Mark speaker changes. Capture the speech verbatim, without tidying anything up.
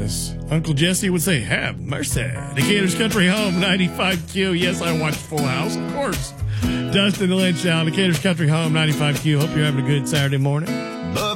Speaker 1: as Uncle Jesse would say, have mercy. Decatur's Country Home, ninety-five Q. Yes, I watched Full House, of course. Dustin Lynch down, Decatur's Country Home, ninety-five Q. Hope you're having a good Saturday morning.